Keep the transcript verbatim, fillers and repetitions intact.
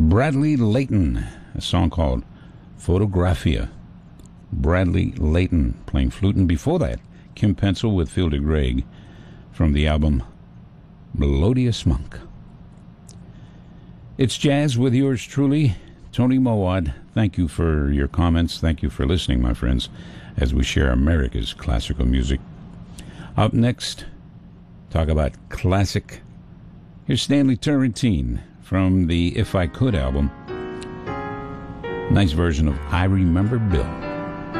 Bradley Layton, a song called Photographia. Bradley Layton playing flute, and before that, Kim Pencil with Phil DeGreg from the album Melodious Monk. It's jazz with yours truly, Tony Mowat. Thank you for your comments. Thank you for listening, my friends, as we share America's classical music. Up next, talk about classic. Here's Stanley Turrentine from the If I Could album. Nice version of I Remember Bill.